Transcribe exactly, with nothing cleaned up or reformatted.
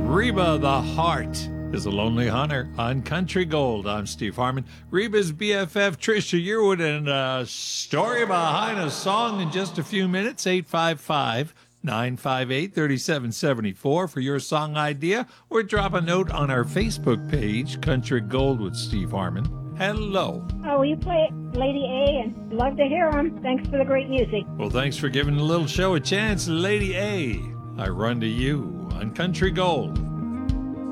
Reba the Heart is a Lonely Hunter on Country Gold. I'm Steve Harmon. Reba's B F F, Trisha Yearwood, and a story behind a song in just a few minutes. eight five five, nine five eight, three seven seven four for your song idea, or drop a note on our Facebook page, Country Gold with Steve Harmon. Hello. Oh, you play Lady A, and love to hear them. Thanks for the great music. Well, thanks for giving the little show a chance, Lady A. I run to you on Country Gold.